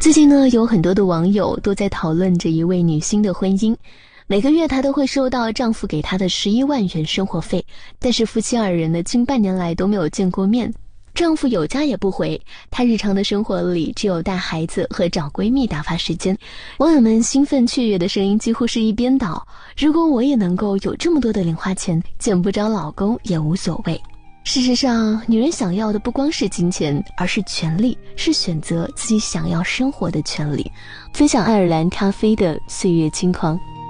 最近呢，有很多的网友都在讨论着一位女星的婚姻。每个月她都会收到丈夫给她的11万元生活费，但是夫妻二人呢，近半年来都没有见过面。丈夫有家也不回，她日常的生活里只有带孩子和找闺蜜打发时间。网友们兴奋雀跃的声音几乎是一边倒，如果我也能够有这么多的零花钱，见不着老公也无所谓。事实上，女人想要的不光是金钱，而是权利，是选择自己想要生活的权利。分享爱尔兰咖啡的岁月轻狂。